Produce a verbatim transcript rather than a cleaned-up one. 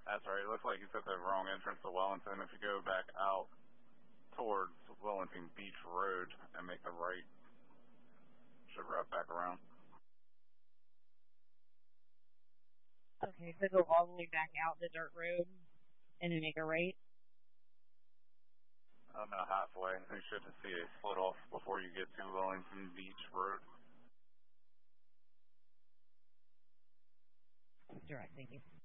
That's right. It looks like you took the wrong entrance to Wellington. If you go back out towards Wellington Beach Road and make a right, should wrap back around. Okay, so go all the way back out the dirt road and then make a right? I'm about halfway. You should see a split off before you get to Wellington Beach Road. Direct, thank you.